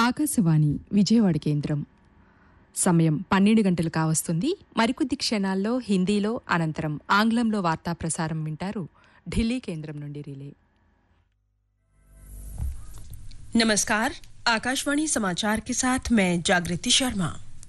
ఆకాశవాణి విజయవాడ కేంద్రం. సమయం 12 గంటలు కావస్తుంది. మరికొద్ది క్షణాల్లో హిందీలో, అనంతరం ఆంగ్లంలో వార్తా ప్రసారం వింటారు. ఢిల్లీ కేంద్రం నుండి రిలే. नमस्कार, आकाशवाणी समाचार के साथ मैं जागृति शर्मा।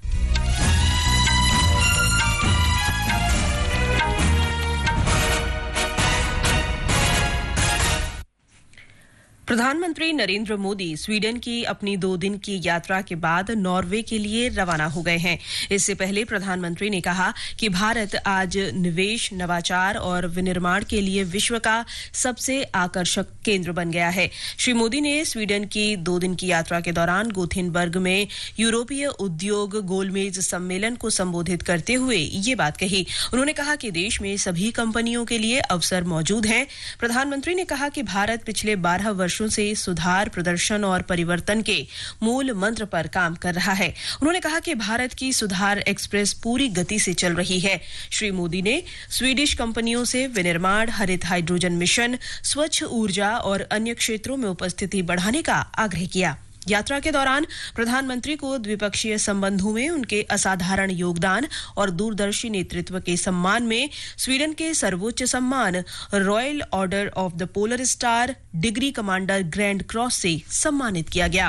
प्रधानमंत्री नरेंद्र मोदी स्वीडन की अपनी 2 दिन की यात्रा के बाद नॉर्वे के लिए रवाना हो गए हैं। इससे पहले प्रधानमंत्री ने कहा कि भारत आज निवेश, नवाचार और विनिर्माण के लिए विश्व का सबसे आकर्षक केंद्र बन गया है। श्री मोदी ने स्वीडन की 2 दिन की यात्रा के दौरान गोथेनबर्ग में यूरोपीय उद्योग गोलमेज सम्मेलन को संबोधित करते हुए ये बात कही। उन्होंने कहा कि देश में सभी कंपनियों के लिए अवसर मौजूद हैं। प्रधानमंत्री ने कहा कि भारत पिछले 12 वर्षों से सुधार, प्रदर्शन और परिवर्तन के मूल मंत्र पर काम कर रहा है। उन्होंने कहा कि भारत की सुधार एक्सप्रेस पूरी गति से चल रही है। श्री मोदी ने स्वीडिश कंपनियों से विनिर्माण, हरित हाइड्रोजन मिशन, स्वच्छ ऊर्जा और अन्य क्षेत्रों में उपस्थिति बढ़ाने का आग्रह किया। यात्रा के दौरान प्रधानमंत्री को द्विपक्षीय संबंधों में उनके असाधारण योगदान और दूरदर्शी नेतृत्व के सम्मान में स्वीडन के सर्वोच्च सम्मान royal order of the polar star degree commander grand cross से सम्मानित किया गया।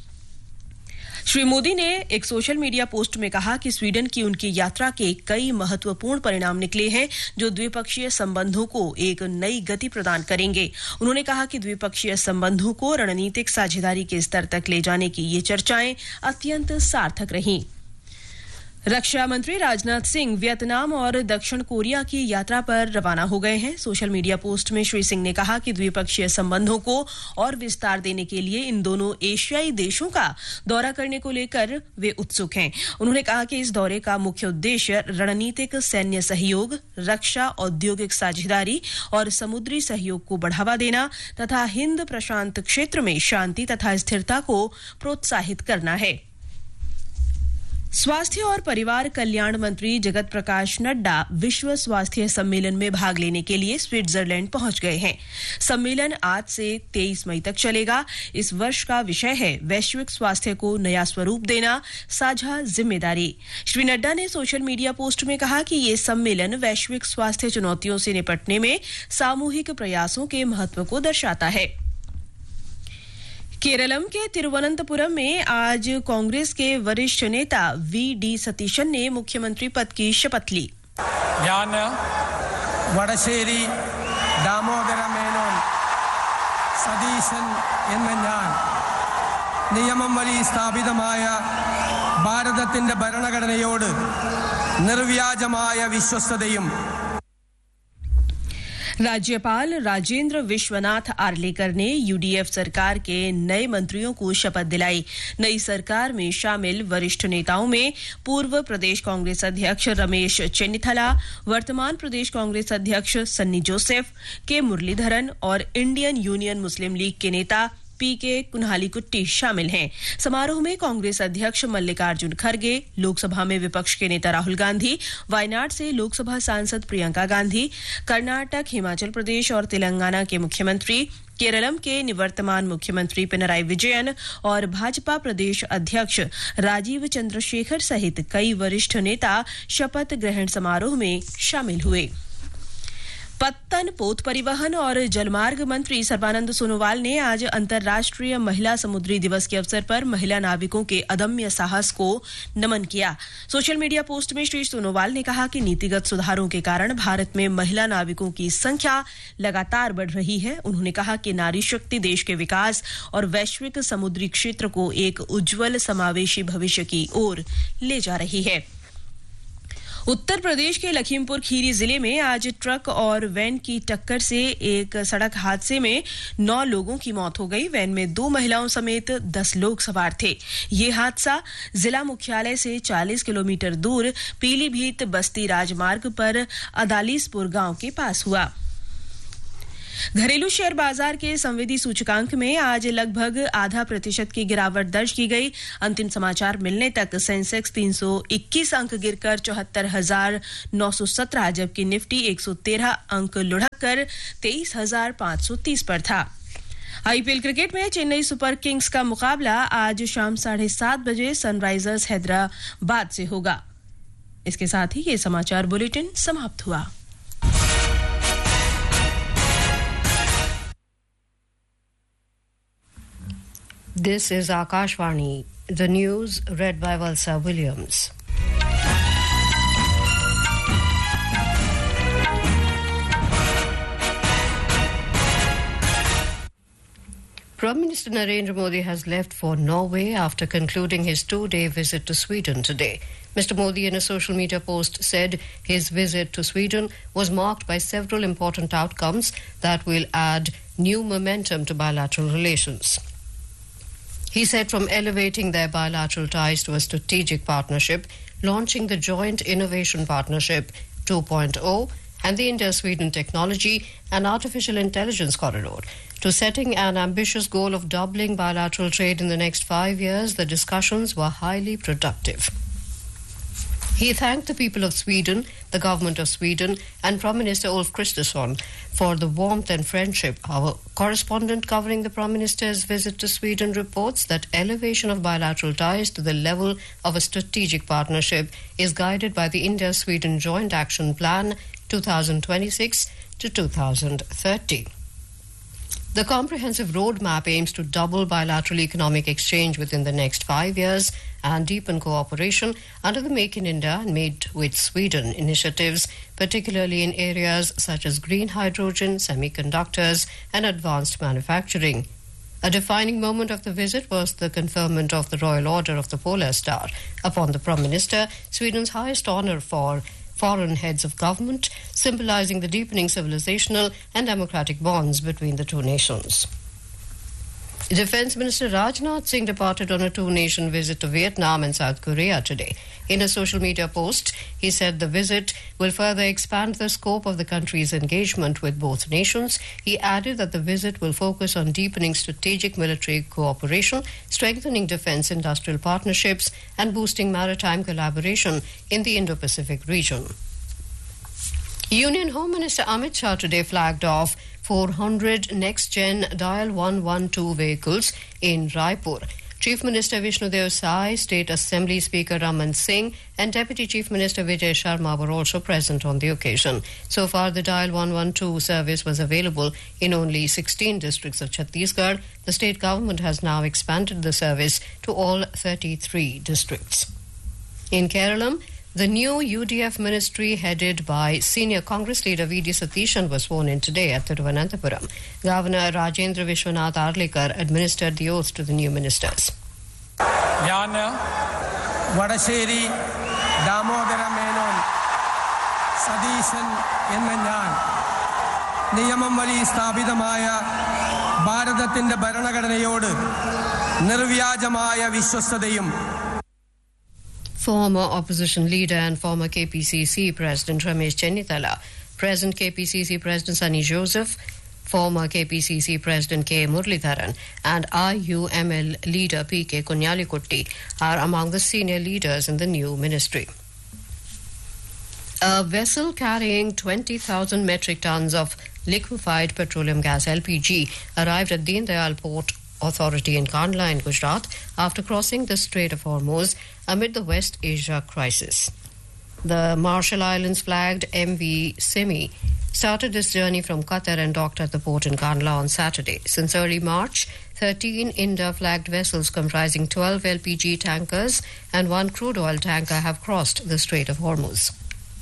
श्री मोदी ने एक सोशल मीडिया पोस्ट में कहा कि स्वीडन की उनकी यात्रा के कई महत्वपूर्ण परिणाम निकले हैं जो द्विपक्षीय संबंधों को एक नई गति प्रदान करेंगे। उन्होंने कहा कि द्विपक्षीय संबंधों को रणनीतिक साझेदारी के स्तर तक ले जाने की ये चर्चाएं अत्यंत सार्थक रहीं। रक्षा मंत्री राजनाथ सिंह वियतनाम और दक्षिण कोरिया की यात्रा पर रवाना हो गए हैं। सोशल मीडिया पोस्ट में श्री सिंह ने कहा कि द्विपक्षीय संबंधों को और विस्तार देने के लिए इन दोनों एशियाई देशों का दौरा करने को लेकर वे उत्सुक हैं। उन्होंने कहा कि इस दौरे का मुख्य उद्देश्य रणनीतिक सैन्य सहयोग, रक्षा, औद्योगिक साझेदारी और समुद्री सहयोग को बढ़ावा देना तथा हिंद प्रशांत क्षेत्र में शांति तथा स्थिरता को प्रोत्साहित करना है। स्वास्थ्य और परिवार कल्याण मंत्री जगत प्रकाश नड्डा विश्व स्वास्थ्य सम्मेलन में भाग लेने के लिए स्विट्जरलैंड पहुंच गए हैं। सम्मेलन आज से 23 मई तक चलेगा। इस वर्ष का विषय है वैश्विक स्वास्थ्य को नया स्वरूप देना, साझा जिम्मेदारी। श्री नड्डा ने सोशल मीडिया पोस्ट में कहा कि ये सम्मेलन वैश्विक स्वास्थ्य चुनौतियों से निपटने में सामूहिक प्रयासों के महत्व को दर्शाता है। केरलम के तिरुवनंतपुरम में आज कांग्रेस के वरिष्ठ नेता वी.डी. सतीशन ने मुख्यमंत्री पद की शपथ ली। ഞാൻ വടശ്ശേരി ദാമോദര മേനോൻ സതീശൻ എന്ന ഞാൻ നിയമം വഴി സ്ഥാപിതമായ ഭാരതത്തിന്റെ ഭരണഘടനയോട് നിർവ്യാജമായ വിശ്വസ്തതയും राज्यपाल राजेंद्र विश्वनाथ आर्लेकर ने यूडीएफ सरकार के नए मंत्रियों को शपथ दिलाई। नई सरकार में शामिल वरिष्ठ नेताओं में पूर्व प्रदेश कांग्रेस अध्यक्ष रमेश चेन्निथला, वर्तमान प्रदेश कांग्रेस अध्यक्ष सन्नी जोसेफ, के मुरलीधरन और इंडियन यूनियन मुस्लिम लीग के नेता पीके कुन्हालीकुट्टी शामिल हैं। समारोह में कांग्रेस अध्यक्ष मल्लिकार्जुन खड़गे, लोकसभा में विपक्ष के नेता राहुल गांधी, वायनाड से लोकसभा सांसद प्रियंका गांधी, कर्नाटक, हिमाचल प्रदेश और तेलंगाना के मुख्यमंत्री, केरलम के निवर्तमान मुख्यमंत्री पिनराई विजयन और भाजपा प्रदेश अध्यक्ष राजीव चंद्रशेखर सहित कई वरिष्ठ नेता शपथ ग्रहण समारोह में शामिल हुए। पत्तन, पोत परिवहन और जलमार्ग मंत्री सर्बानंद सोनोवाल ने आज अंतर्राष्ट्रीय महिला समुद्री दिवस के अवसर पर महिला नाविकों के अदम्य साहस को नमन किया। सोशल मीडिया पोस्ट में श्री सोनोवाल ने कहा कि नीतिगत सुधारों के कारण भारत में महिला नाविकों की संख्या लगातार बढ़ रही है। उन्होंने कहा कि नारी शक्ति देश के विकास और वैश्विक समुद्री क्षेत्र को एक उज्जवल समावेशी भविष्य की ओर ले जा रही है। उत्तर प्रदेश के लखीमपुर खीरी जिले में आज ट्रक और वैन की टक्कर से एक सड़क हादसे में 9 लोगों की मौत हो गई। वैन में 2 महिलाओं समेत 10 लोग सवार थे। ये हादसा जिला मुख्यालय से 40 किलोमीटर दूर पीलीभीत बस्ती राजमार्ग पर अदालीसपुर गांव के पास हुआ। घरेलू शेयर बाजार के संवेदी सूचकांक में आज लगभग 0.5% की गिरावट दर्ज की गई। अंतिम समाचार मिलने तक सेंसेक्स 321 अंक गिरकर 74,917, जबकि निफ्टी 113 अंक लुढ़ककर 23,530 पर था। आईपीएल क्रिकेट में चेन्नई सुपर किंग्स का मुकाबला आज शाम 7:30 बजे सनराइजर्स हैदराबाद से होगा। इसके साथ ही ये समाचार बुलेटिन समाप्त हुआ। This is Akashvani, the news read by Valsa Williams. Prime Minister Narendra Modi has left for Norway after concluding his two-day visit to Sweden today. Mr. Modi, in a social media post, said his visit to Sweden was marked by several important outcomes that will add new momentum to bilateral relations. He said from elevating their bilateral ties to a strategic partnership, launching the Joint Innovation Partnership 2.0 and the India-Sweden Technology and Artificial Intelligence Corridor, to setting an ambitious goal of doubling bilateral trade in the next 5 years, the discussions were highly productive. He thanked the people of Sweden, the government of Sweden, and Prime Minister Ulf Kristersson for the warmth and friendship. Our correspondent covering the Prime Minister's visit to Sweden reports that elevation of bilateral ties to the level of a strategic partnership is guided by the India-Sweden Joint Action Plan 2026 to 2030. The comprehensive roadmap aims to double bilateral economic exchange within the next 5 years and deepen cooperation under the Make in India and Made with Sweden initiatives, particularly in areas such as green hydrogen, semiconductors, and advanced manufacturing. A defining moment of the visit was the conferment of the Royal Order of the Polar Star upon the Prime Minister, Sweden's highest honor for foreign heads of government, symbolizing the deepening civilizational and democratic bonds between the two nations. Defense Minister Rajnath Singh departed on a two-nation visit to Vietnam and South Korea today. In a social media post, he said the visit will further expand the scope of the country's engagement with both nations. He added that the visit will focus on deepening strategic military cooperation, strengthening defense industrial partnerships, and boosting maritime collaboration in the Indo-Pacific region. Union Home Minister Amit Shah today flagged off 400 next-gen Dial 112 vehicles in Raipur. Chief Minister Vishnu Dev Sai, State Assembly Speaker Raman Singh and Deputy Chief Minister Vijay Sharma were also present on the occasion. So far, the Dial 112 service was available in only 16 districts of Chhattisgarh. The state government has now expanded the service to all 33 districts. In Kerala, the new UDF ministry headed by senior Congress leader V.D. Satishan was sworn in today at Thiruvananthapuram. Governor Rajendra Vishwanath Arlikar administered the oath to the new ministers. ഞാൻ വടശ്ശേരി ദാമോദര മേനോൻ സതീശൻ എന്ന ഞാൻ നിയമം വഴി സ്ഥാപിതമായ ഭാരതത്തിന്റെ ഭരണഘടനയോട് നിർവ്യാജമായ വിശ്വസ്തതയും. Former opposition leader and former KPCC President Ramesh Chennithala, present KPCC President Sunny Joseph, former KPCC President K. Muralidharan and IUML leader P.K. Kunyalikutty are among the senior leaders in the new ministry. A vessel carrying 20,000 metric tons of liquefied petroleum gas LPG arrived at Deen Dayal Port Authority in Kandla in Gujarat after crossing the Strait of Hormuz amid the West Asia crisis. The Marshall Islands flagged MV Simi started this journey from Qatar and docked at the port in Kandla on Saturday. Since early March, 13 India-flagged vessels comprising 12 LPG tankers and 1 crude oil tanker have crossed the Strait of Hormuz.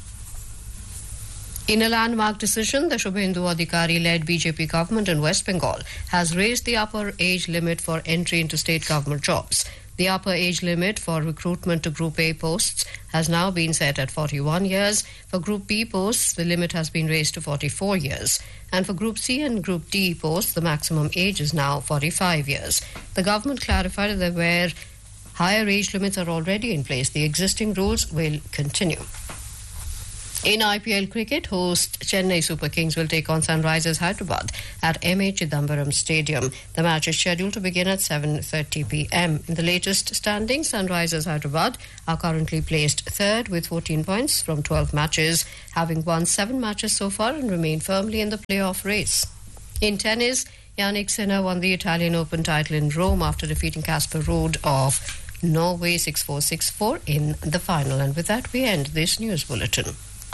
In a landmark decision, the Shubhendu Adhikari-led BJP government in West Bengal has raised the upper age limit for entry into state government jobs. The upper age limit for recruitment to Group A posts has now been set at 41 years. For Group B posts, the limit has been raised to 44 years. And for Group C and Group D posts, the maximum age is now 45 years. The government clarified that where higher age limits are already in place, the existing rules will continue. In IPL cricket, host Chennai Super Kings will take on Sunrisers Hyderabad at M.A. Chidambaram Stadium. The match is scheduled to begin at 7:30 p.m. In the latest standings, Sunrisers Hyderabad are currently placed third with 14 points from 12 matches, having won 7 matches so far and remain firmly in the playoff race. In tennis, Yannick Sinner won the Italian Open title in Rome after defeating Casper Ruud of Norway 6-4, 6-4 in the final. And with that, we end this news bulletin.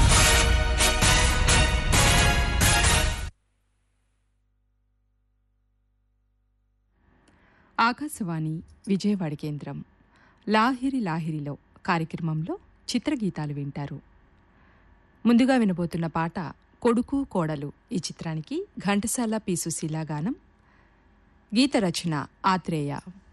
Akashvani Vijayawada కేంద్రం లాహిరి లాహిరిలో కార్యక్రమంలో చిత్రగీతాలు వింటారు. ముందుగా వినబోతున్న పాట కొడుకు కోడలు ఈ చిత్రానికి ఘంటసాల పి సుశీల గానం, గీత రచన ఆత్రేయ.